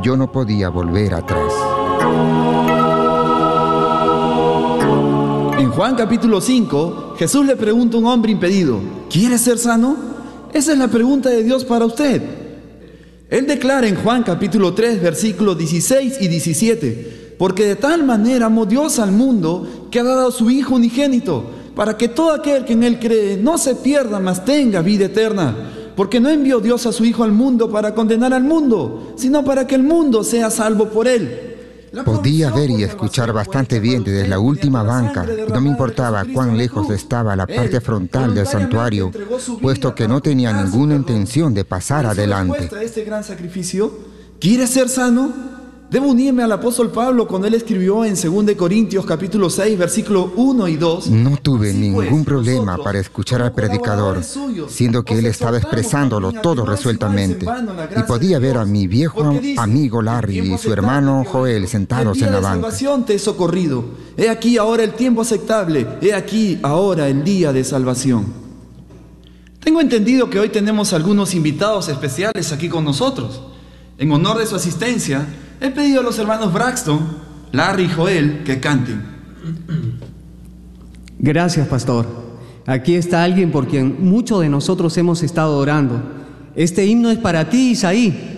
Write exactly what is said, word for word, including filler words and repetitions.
yo no podía volver atrás. En Juan capítulo cinco, Jesús le pregunta a un hombre impedido: ¿quieres ser sano? Esa es la pregunta de Dios para usted. Él declara en Juan capítulo tres, versículos dieciséis y diecisiete: porque de tal manera amó Dios al mundo que ha dado a su Hijo unigénito, para que todo aquel que en Él cree no se pierda, mas tenga vida eterna. Porque no envió Dios a su Hijo al mundo para condenar al mundo, sino para que el mundo sea salvo por Él. Podía ver y escuchar bastante bien desde la última banca, y no me importaba cuán lejos estaba la parte frontal del santuario, puesto que no tenía ninguna intención de pasar adelante. Este gran sacrificio, ¿quieres ser sano? Debo unirme al apóstol Pablo cuando él escribió en segunda de Corintios capítulo seis, versículos uno y dos. No tuve ningún problema para escuchar al predicador, siendo que él estaba expresándolo todo resueltamente, y podía ver a mi viejo amigo Larry y su hermano Joel sentados en la banca. El día de salvación te he socorrido. He aquí ahora el tiempo aceptable. He aquí ahora el día de salvación. Tengo entendido que hoy tenemos algunos invitados especiales aquí con nosotros. En honor de su asistencia, he pedido a los hermanos Braxton, Larry y Joel que canten. Gracias, pastor. Aquí está alguien por quien muchos de nosotros hemos estado orando. Este himno es para ti, Isaí.